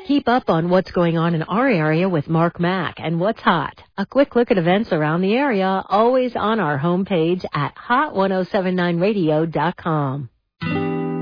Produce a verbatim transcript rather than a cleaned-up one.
Keep up on what's going on in our area with Mark Mack and What's Hot. A quick look at events around the area, always on our homepage at hot ten seventy-nine radio dot com.